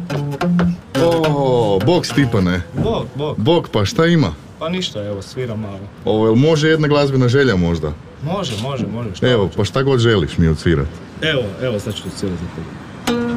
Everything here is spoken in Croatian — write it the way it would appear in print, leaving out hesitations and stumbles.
O, bok Stipane. Bok. Bok, pa šta ima? Pa ništa, evo, sviram malo. Ovo, jel može jedna glazbena želja možda? Može, šta Evo, hoćeš? pa šta god želiš mi odsvirat. Evo, sad ću to cijelo za tebe.